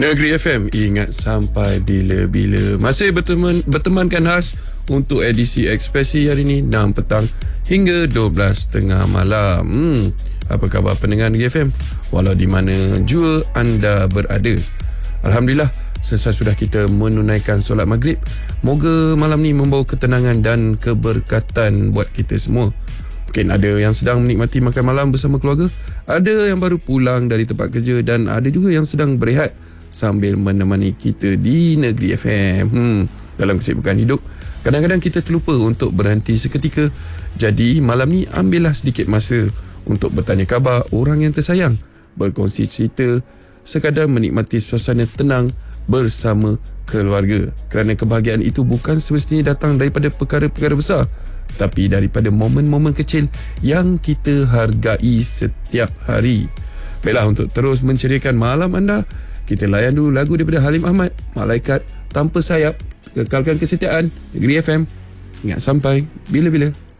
Negeri FM, ingat sampai bila-bila. Masih bertemankan khas untuk edisi Ekspresi hari ini 6 petang hingga 12.30 malam. Apa khabar pendengar Negeri FM? Walau di mana jua anda berada. Alhamdulillah, selesai sudah kita menunaikan solat maghrib. Moga malam ni membawa ketenangan dan keberkatan buat kita semua. Mungkin ada yang sedang menikmati makan malam bersama keluarga, ada yang baru pulang dari tempat kerja, dan ada juga yang sedang berehat sambil menemani kita di Negeri FM. Dalam kesibukan hidup, kadang-kadang kita terlupa untuk berhenti seketika. Jadi malam ni ambillah sedikit masa untuk bertanya khabar orang yang tersayang, berkongsi cerita, sekadar menikmati suasana tenang bersama keluarga. Kerana kebahagiaan itu bukan semestinya datang daripada perkara-perkara besar, tapi daripada momen-momen kecil yang kita hargai setiap hari. Baiklah, untuk terus menceriakan malam anda, kita layan dulu lagu daripada Halim Ahmad, Malaikat Tanpa Sayap. Kekalkan kesetiaan Negeri FM. Ingat sampai bila-bila.